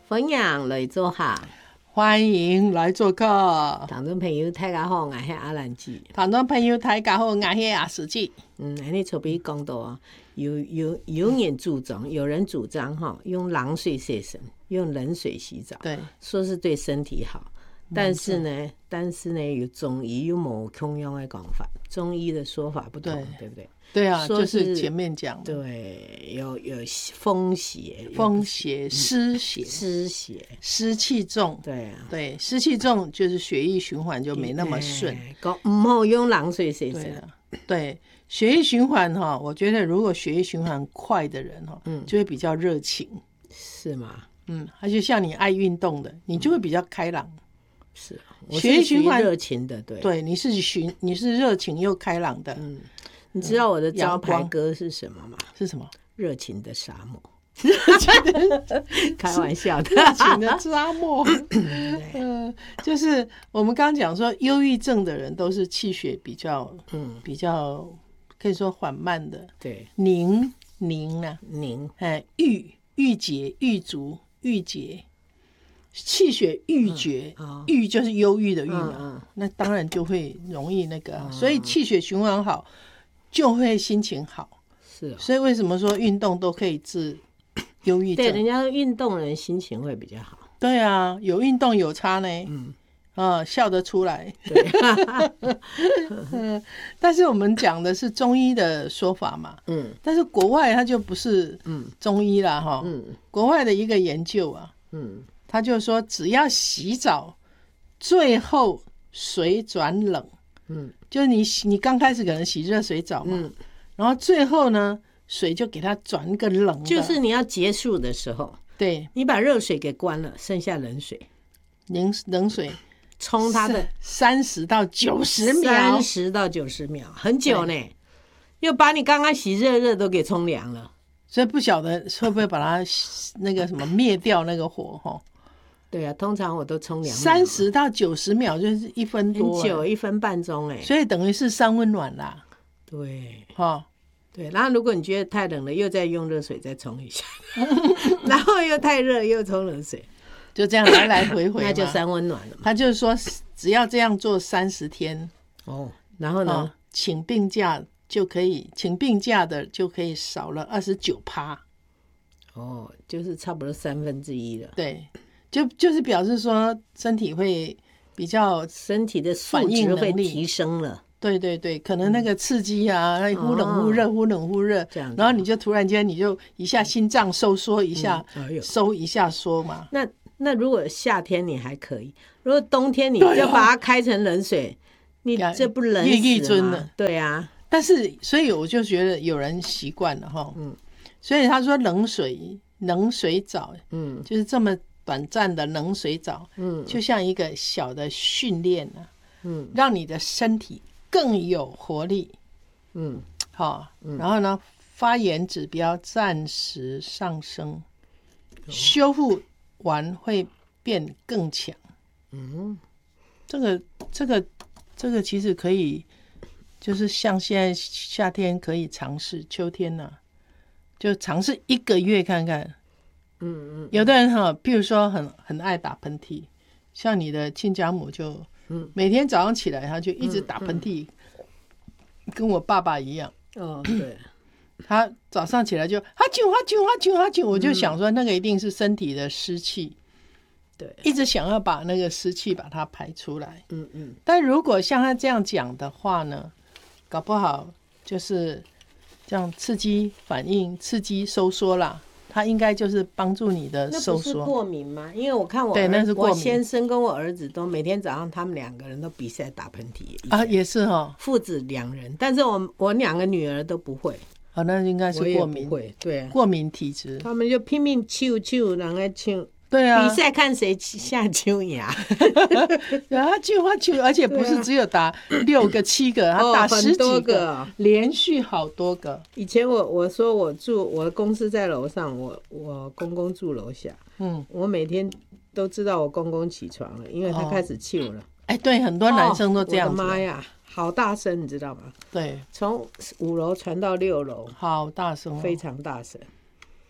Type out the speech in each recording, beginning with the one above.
分享来做客， 欢迎来做客。 听众朋友大家好，我是阿兰姐。 听众朋友大家好，我是阿史姐。 你特别讲到啊，有人主张哈，用冷水洗身，用冷水洗澡， 对， 说是对身体好。但是呢，有中医有某同样的讲法，中医的说法不同，对不对？ 对啊，就是前面讲的， 对，有风邪、 湿邪、湿气重， 对啊， 对，湿气重就是血液循环就没那么顺， 不好用冷水洗身。 对，血液循环哈，我觉得如果血液循环快的人哈，就会比较热情， 是吗？ 他就像你爱运动的，你就会比较开朗。 是， 血液循环热情的， 对，你是热情又开朗的。 你知道我的招牌歌是什么吗？ 是什么？ 热情的沙漠。开玩笑的， 热情的沙漠。就是我们刚刚讲说，忧郁症的人都是气血比较可以说缓慢的。 对， 凝，郁结、郁足、郁结。气血郁结，郁就是忧郁的郁嘛，那当然就会容易那个，所以气血循环好，就会心情好。 是， 所以为什么说运动都可以治忧郁症？ 对，人家说运动人心情会比较好。 对啊，有运动有差呢。笑得出来。但是我们讲的是中医的说法嘛，但是国外它就不是中医啦哈，国外的一个研究啊，他就说只要洗澡最后水转冷，就是你刚开始可能洗热水澡嘛，然后最后呢水就给它转个冷的， 就是你要结束的时候， 对， 你把热水给关了，剩下冷水， 冷水冲它的 30到90秒 ，30到90秒，很久呢，又把你刚刚洗热都给冲凉了， 所以不晓得会不会把它那个什么灭掉那个火哈。 对啊，通常我都冲凉 30到90秒就是1分多， 很久，1分半钟哎， 所以等于是3温暖啦。 对， 对， 然后如果你觉得太冷了，又再用热水再冲一下，然后又太热又冲冷水， 就这样来来回回， 那就3温暖了嘛。 他就是说，只要这样做30天然后呢， 请病假的就可以少了29%。 就是差不多1/3了。 对。就是表示说身体会比较身体的素质会提升了， 对，可能那个刺激啊，忽冷忽热，然后你就突然间你就一下心脏收缩一下，收一下缩嘛。 那如果夏天你还可以，如果冬天你就把它开成冷水，你这不冷死吗？对啊， 但是所以我就觉得有人习惯了哈，所以他说冷水澡，就是这么短暂的冷水澡，就像一个小的训练啊，让你的身体更有活力，然后呢，发炎指标暂时上升，修复完会变更强。这个其实可以，就是像现在夏天可以尝试，秋天呢，就尝试1个月看看。有的人譬如说很爱打喷嚏，像你的亲家母就每天早上起来他就一直打喷嚏，跟我爸爸一样。 对， 他早上起来就哈啾哈啾哈啾哈啾，我就想说那个一定是身体的湿气， 对， 一直想要把那个湿气把它排出来。但如果像他这样讲的话呢，搞不好就是这样刺激反应、刺激收缩啦。它应该就是帮助你的收缩。 那不是过敏吗？因为我看我先生跟我儿子都每天早上他们2个人都比赛打喷嚏也是父子2人，但是我2个女儿都不会。 那应该是过敏， 不会，对啊， 过敏体质， 他们就拼命揪，人家揪。 对啊， 比赛看谁下揪牙， 他揪，而且不是只有打6个7个，他打10几个，连续好多个。 以前我说我的公司在楼上，我公公住楼下，我每天都知道我公公起床了，因为他开始揪了。 对，很多男生都这样子。 我的妈呀，好大声，你知道吗？ 对， 从5楼传到6楼， 好大声， 非常大声。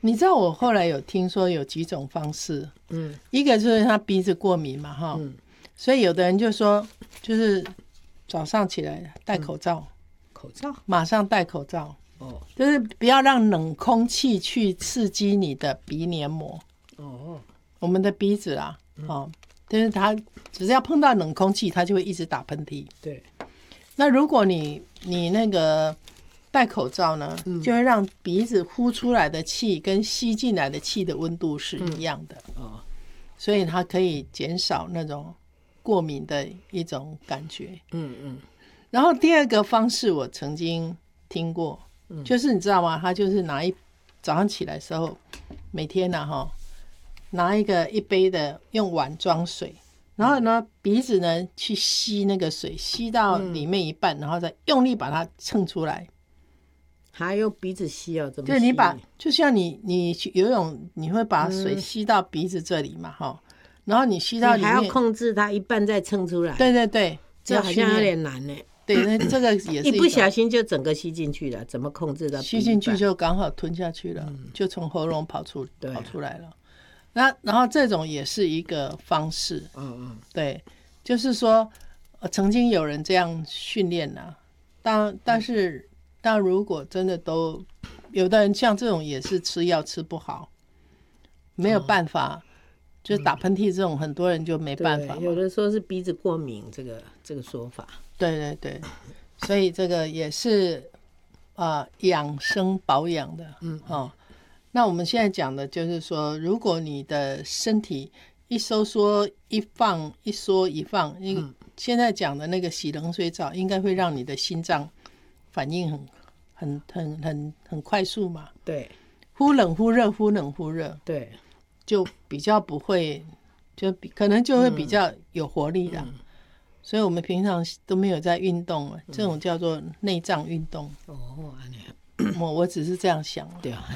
你知道我后来有听说有几种方式，一个就是他鼻子过敏嘛，哈，所以有的人就说，就是早上起来戴口罩，马上戴口罩，就是不要让冷空气去刺激你的鼻黏膜，我们的鼻子啦，但是它只是要碰到冷空气，它就会一直打喷嚏。 对， 那如果你那个戴口罩呢，就会让鼻子呼出来的气跟吸进来的气的温度是一样的，所以它可以减少那种过敏的一种感觉。然后第二个方式我曾经听过，就是你知道吗？他就是早上起来的时候，每天拿一杯的用碗装水，然后呢鼻子呢去吸那个水，吸到里面一半，然后再用力把它蹭出来。 还用鼻子吸哦？怎么吸？ 对，你就像你去游泳，你会把水吸到鼻子这里嘛，然后你吸到里面， 你还要控制它一半再蹭出来。 对对对， 这好像有点难呢。 对，那这个也是一不小心就整个吸进去了，怎么控制到？ 吸进去就刚好吞下去了，就从喉咙跑出来了。然后这种也是一个方式，对，就是说，曾经有人这样训练啊，但是如果真的都有的人像这种也是吃药吃不好，没有办法，就是打喷嚏这种，很多人就没办法。 有的说是鼻子过敏，这个说法。 对对对，所以这个也是养生保养的，那我们现在讲的就是说，如果你的身体一收缩一放，一缩一放，现在讲的那个洗冷水澡，应该会让你的心脏反应很快速嘛。 对， 忽冷忽热，忽冷忽热， 对， 就比较不会，可能就会比较有活力的。所以我们平常都没有在运动，这种叫做内脏运动。我只是这样想。 对啊。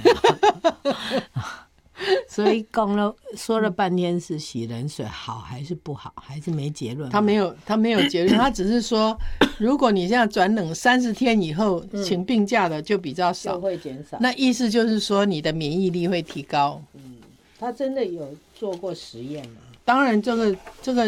所以说了半天是洗冷水好还是不好，还是没结论？ 他没有结论，他只是说，如果你这样转冷30天以后，请病假的就比较少， 就会减少。 那意思就是说，你的免疫力会提高。 他真的有做过实验吗？ 当然，这个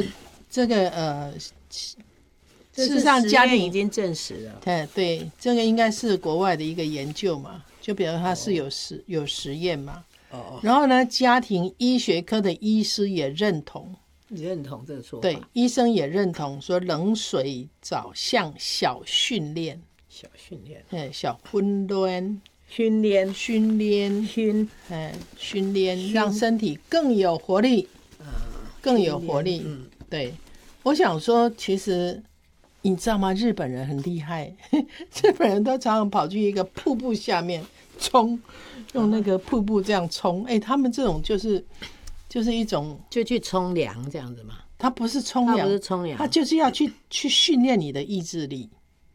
事实上家庭已经证实了。 对，这个应该是国外的一个研究嘛，就比如它是有实验嘛。然后呢，家庭医学科的医师也认同这个说法。 对，医生也认同说冷水澡像小训练， 小训练，让身体更有活力，对，我想说，其实你知道吗？日本人很厉害，日本人都常常跑去一个瀑布下面冲，用那个瀑布这样冲。他们这种就是一种就去冲凉这样子嘛。 他不是冲凉，他就是要去训练你的意志力。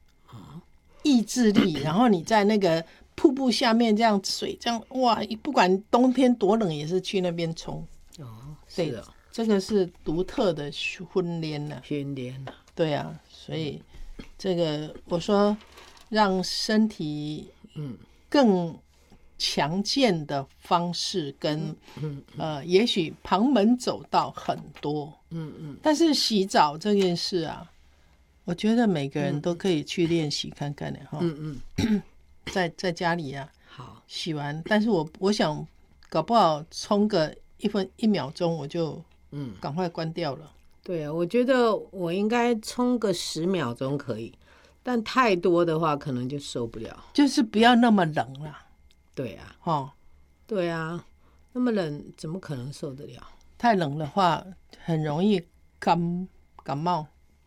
然后你在那个瀑布下面这样水这样哇，不管冬天多冷也是去那边冲。对的，这个是独特的训练了。对啊，所以这个我说让身体更强健的方式跟也许旁门左道很多，但是洗澡这件事啊，我觉得每个人都可以去练习看看的哈。在家里啊， 好洗完，但是我想搞不好冲个1秒钟我就赶快关掉了。 对啊，我觉得我应该冲个10秒钟可以，但太多的话可能就受不了。 就是不要那么冷啦。 对啊，对啊，那么冷怎么可能受得了？ 太冷的话很容易感冒，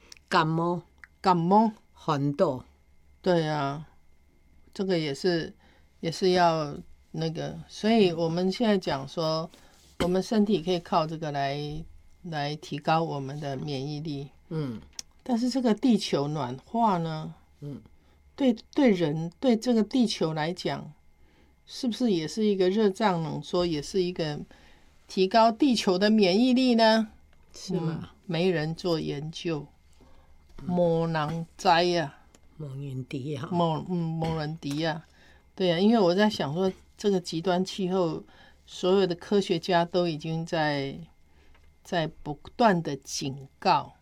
很多。 对啊，这个也是要那个，所以我们现在讲说，我们身体可以靠这个来提高我们的免疫力。但是这个地球暖化呢，对人对这个地球来讲，是不是也是一个热胀冷缩，也是一个提高地球的免疫力呢？ 是吗？ 没人做研究，没人知啊， 没人知啊。 对呀，因为我在想说，这个极端气候，所有的科学家都已经在不断的警告，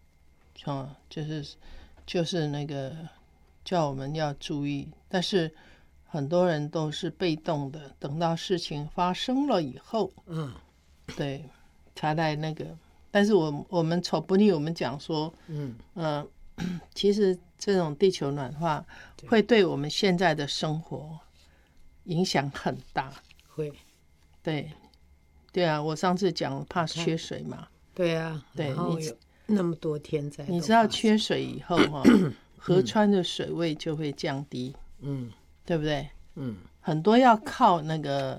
就是那个叫我们要注意，但是很多人都是被动的，等到事情发生了以后，对，才来那个。但是我们从不利，我们讲说，其实这种地球暖化会对我们现在的生活影响很大。 会， 对啊，我上次讲怕缺水嘛。 对啊，对，然后有那么多天灾， 你知道缺水以后河川的水位就会降低，对不对？很多要靠那个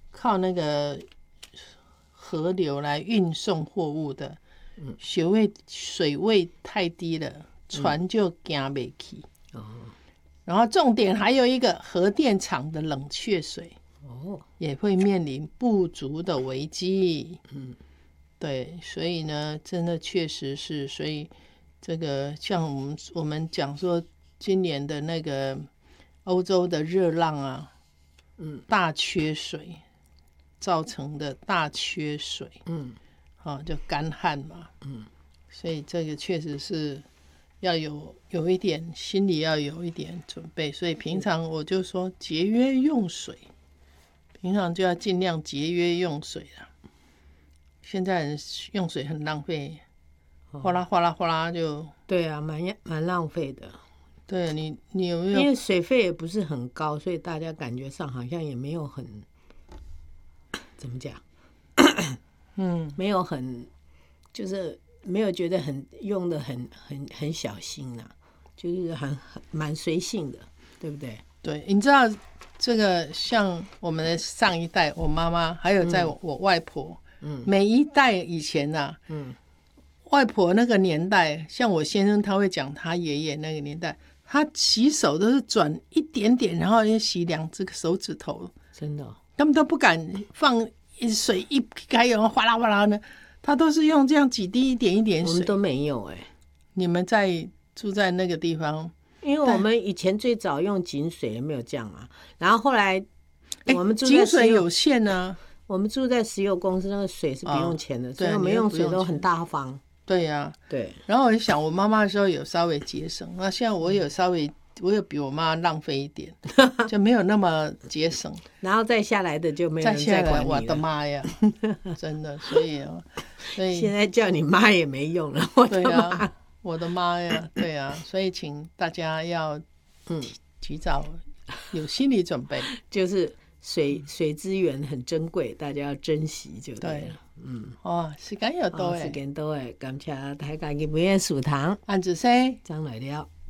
河流来运送货物的，水位太低了，船就行不去。然后重点还有一个核电厂的冷却水，也会面临不足的危机。对，所以呢，真的确实是，所以这个像我们讲说，今年的那个欧洲的热浪啊，大缺水造成的大缺水，就干旱嘛，所以这个确实是要有一点心里要有一点准备，所以平常我就说节约用水，平常就要尽量节约用水了。现在人用水很浪费，哗啦哗啦哗啦就。 对啊，蛮浪费的。 对，你有没有？ 因为水费也不是很高，所以大家感觉上好像也没有很怎么讲，没有很就是没有觉得用的很小心啦，就是蛮随性的，对不对？ 对，你知道这个像我们的上一代，我妈妈还有在我外婆。每一代以前啊，外婆那个年代，像我先生他会讲他爷爷那个年代，他洗手都是转一点点，然后洗2只手指头， 真的， 他们都不敢放水一开，然后哗啦哗啦的，他都是用这样几滴一点一点水。 我们都没有你们住在那个地方， 因为我们以前最早用井水也没有这样嘛，然后后来我们住在井水有限啊。 我们住在石油公司，那个水是不用钱的，所以我们用水都很大方。 对呀， 对。 然后我就想，我妈妈的时候有稍微节省，那现在我有比我妈浪费一点，就没有那么节省。 然后再下来的就没有人再管你了。 我的妈呀，真的，所以现在叫你妈也没用了。我的妈， 我的妈呀，对啊，所以请大家要提早有心理准备， 就是水资源很珍贵，大家要珍惜就对了。 時間又到時間到感謝大家嘅每日sou糖， 晏晝先， 張來了。